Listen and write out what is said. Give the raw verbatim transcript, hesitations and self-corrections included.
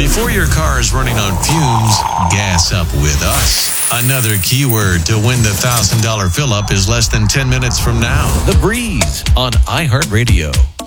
Before your car is running on fumes, gas up with us. Another keyword to win the one thousand dollars fill-up is less than ten minutes from now. The Breeze on iHeartRadio.